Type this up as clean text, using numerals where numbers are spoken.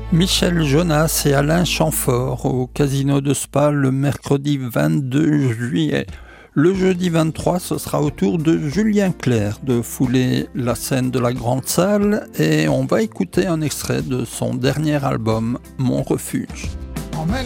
Michel Jonas et Alain Chamfort au Casino de Spa le mercredi 22 juillet. Le jeudi 23, ce sera au tour de Julien Clerc de fouler la scène de la grande salle et on va écouter un extrait de son dernier album, Mon Refuge.